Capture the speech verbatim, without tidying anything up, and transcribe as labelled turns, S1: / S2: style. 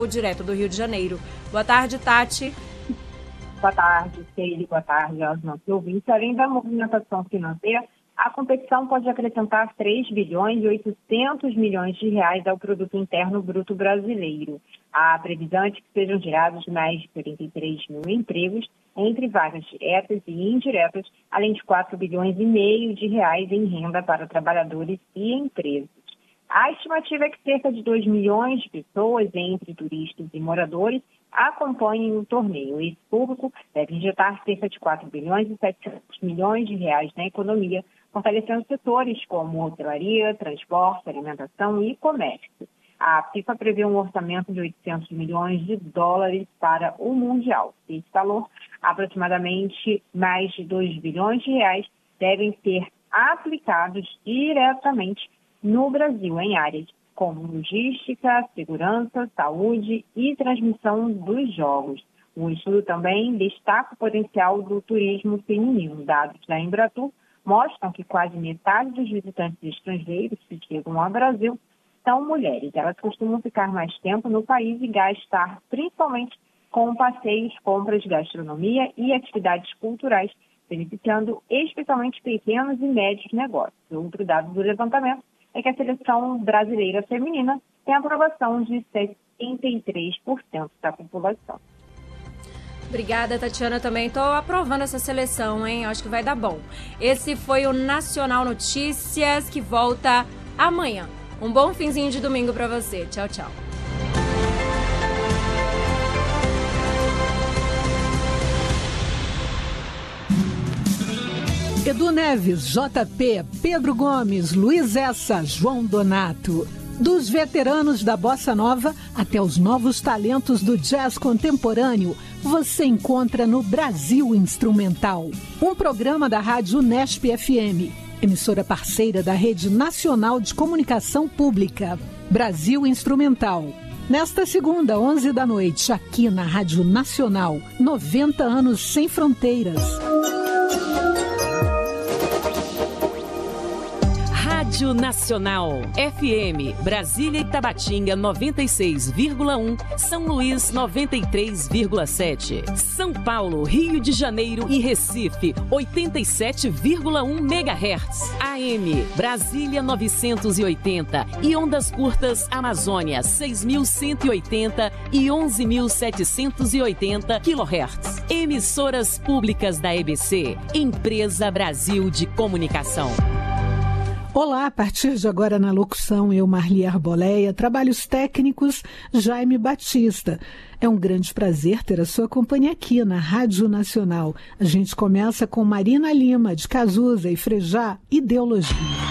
S1: direto do Rio de Janeiro. Boa tarde, Tati.
S2: Boa tarde, Ceile. Boa tarde aos nossos ouvintes. Além da movimentação financeira, a competição pode acrescentar três bilhões e oitocentos milhões de reais ao produto interno bruto brasileiro. A previsão é de que sejam gerados mais de quarenta e três mil empregos entre vagas diretas e indiretas, além de quatro bilhões e meio de reais em renda para trabalhadores e empresas. A estimativa é que cerca de dois milhões de pessoas, entre turistas e moradores, acompanhem o torneio. Esse público deve injetar cerca de quatro bilhões e setecentos milhões de reais na economia, fortalecendo setores como hotelaria, transporte, alimentação e comércio. A FIFA prevê um orçamento de oitocentos milhões de dólares para o Mundial. Esse valor, aproximadamente mais de dois bilhões de reais, devem ser aplicados diretamente no Brasil, em áreas como logística, segurança, saúde e transmissão dos jogos. O estudo também destaca o potencial do turismo feminino. Dados da Embratur mostram que quase metade dos visitantes estrangeiros que chegam ao Brasil são mulheres. Elas costumam ficar mais tempo no país e gastar principalmente com passeios, compras, gastronomia e atividades culturais, beneficiando especialmente pequenos e médios negócios. Outro dado do levantamento é que a seleção brasileira feminina tem aprovação de setenta e três por cento da população.
S1: Obrigada, Tatiana. Também estou aprovando essa seleção, hein? Acho que vai dar bom. Esse foi o Nacional Notícias, que volta amanhã. Um bom finzinho de domingo para você. Tchau, tchau.
S3: Edu Neves, J P, Pedro Gomes, Luiz Essa, João Donato. Dos veteranos da Bossa Nova até os novos talentos do jazz contemporâneo, você encontra no Brasil Instrumental. Um programa da Rádio Unesp F M, emissora parceira da Rede Nacional de Comunicação Pública. Brasil Instrumental. Nesta segunda, onze da noite, aqui na Rádio Nacional, noventa anos sem fronteiras.
S4: Rádio Nacional, F M, Brasília e Tabatinga noventa e seis vírgula um, São Luís noventa e três vírgula sete, São Paulo, Rio de Janeiro e Recife oitenta e sete vírgula um megahertz, A M, Brasília novecentos e oitenta e ondas curtas Amazônia seis mil cento e oitenta e onze mil setecentos e oitenta quilohertz. Emissoras públicas da E B C, Empresa Brasil de Comunicação.
S3: Olá, a partir de agora na locução, eu, Marli Arboleia, trabalhos técnicos, Jaime Batista. É um grande prazer ter a sua companhia aqui na Rádio Nacional. A gente começa com Marina Lima, de Cazuza e Frejá, Ideologia.